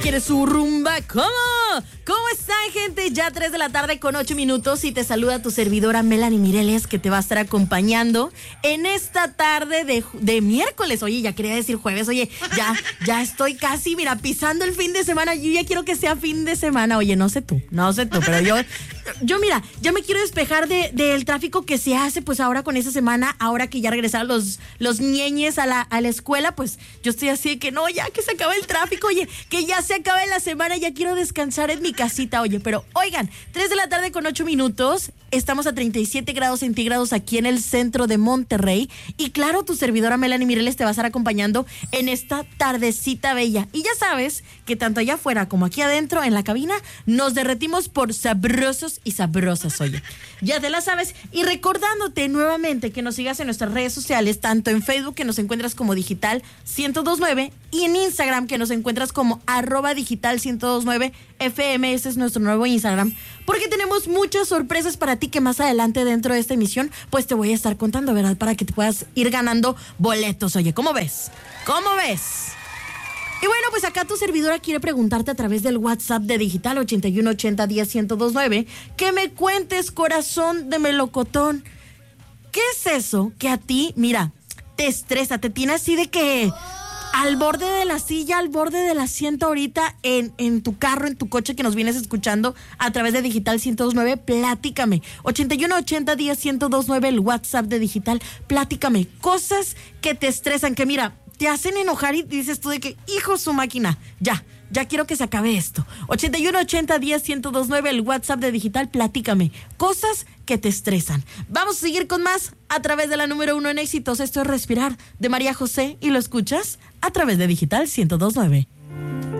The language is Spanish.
¿Quieres su rumba? ¿Cómo? ¿Cómo están, gente? Ya 3 de la tarde con 8 minutos y te saluda tu servidora Melanie Mireles, que te va a estar acompañando en esta tarde de miércoles. Oye, ya quería decir jueves. Oye, ya estoy casi, mira, pisando el fin de semana. Yo ya quiero que sea fin de semana. Oye, no sé tú, pero yo mira, ya me quiero despejar del tráfico que se hace pues ahora con esa semana, ahora que ya regresaron los ñeñes a la escuela, pues yo estoy así de que no, ya que se acabe el tráfico, oye, que ya se acabe la semana, ya quiero descansar en mi casita, oye, pero oigan, 3 de la tarde con 8 minutos, estamos a 37 grados centígrados aquí en el centro de Monterrey y claro, tu servidora Melanie Mireles te va a estar acompañando en esta tardecita bella y ya sabes que tanto allá afuera como aquí adentro en la cabina nos derretimos por sabrosos y sabrosas, oye. Ya te la sabes. Y recordándote nuevamente que nos sigas en nuestras redes sociales, tanto en Facebook, que nos encuentras como Digital 1029, y en Instagram, que nos encuentras como @Digital 1029 FM. Ese es nuestro nuevo Instagram, porque tenemos muchas sorpresas para ti que más adelante dentro de esta emisión, pues te voy a estar contando, ¿verdad? Para que te puedas ir ganando boletos, oye. ¿Cómo ves? ¿Cómo ves? Y bueno, pues acá tu servidora quiere preguntarte a través del WhatsApp de Digital 8180101029 que me cuentes, corazón de melocotón, ¿qué es eso que a ti, mira, te estresa, te tiene así de que al borde de la silla, al borde del asiento ahorita en tu carro, en tu coche que nos vienes escuchando a través de Digital 1029? Platícame. 8180101029, el WhatsApp de Digital. Platícame cosas que te estresan, que mira, te hacen enojar y dices tú de que, hijo su máquina, ya quiero que se acabe esto. 8180101029, el WhatsApp de Digital, platícame cosas que te estresan. Vamos a seguir con más a través de la número 1 en éxitos. Esto es Respirar de María José y lo escuchas a través de Digital 1029.